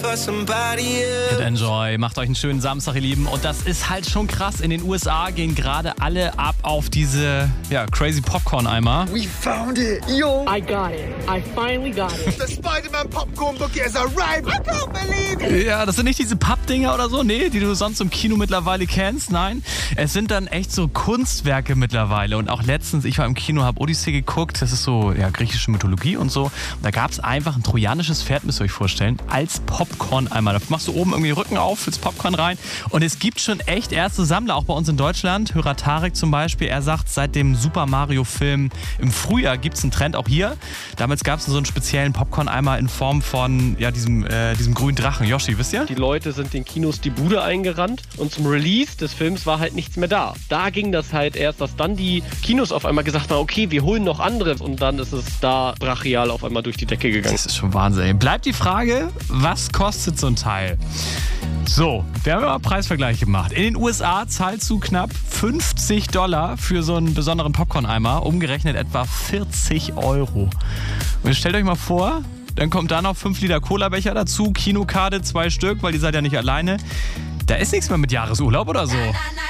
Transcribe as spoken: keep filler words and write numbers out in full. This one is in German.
Hit Enjoy, macht euch einen schönen Samstag, ihr Lieben. Und das ist halt schon krass. In den U S A gehen gerade alle ab auf diese ja, crazy Popcorn-Eimer. We found it, yo! I got it. I finally got it. The Spider-Man popcorn bucket has arrived. I can't believe it! Ja, das sind nicht diese Pappdinger oder so, nee, die du sonst im Kino mittlerweile kennst. Nein, es sind dann echt so Kunstwerke mittlerweile. Und auch letztens, ich war im Kino, habe Odyssee geguckt. Das ist so ja, griechische Mythologie und so. Und da gab es einfach ein trojanisches Pferd, müsst ihr euch vorstellen, als Popcorn-Eimer. Da machst du oben irgendwie den Rücken auf, füllst Popcorn rein. Und es gibt schon echt erste Sammler, auch bei uns in Deutschland. Hörer Tarek zum Beispiel, er sagt, seit dem Super Mario-Film im Frühjahr gibt es einen Trend auch hier. Damals gab es so einen speziellen Popcorn-Eimer in Form von ja, diesem, äh, diesem grünen Drachen. Yoshi, wisst ihr? Die Leute sind den Kinos die Bude eingerannt und zum Release des Films war halt nichts mehr da. Da ging das halt erst, dass dann die Kinos auf einmal gesagt haben, okay, wir holen noch andere. Und dann ist es da brachial auf einmal durch die Decke gegangen. Das ist schon Wahnsinn. Bleibt die Frage, was kostet so ein Teil? So, wir haben mal Preisvergleich gemacht. In den U S A zahlst du knapp fünfzig Dollar für so einen besonderen Popcorn-Eimer, umgerechnet etwa vierzig Euro. Und stellt euch mal vor, dann kommt da noch fünf Liter Cola-Becher dazu, Kinokarte, zwei Stück, weil ihr seid ja nicht alleine. Da ist nichts mehr mit Jahresurlaub oder so.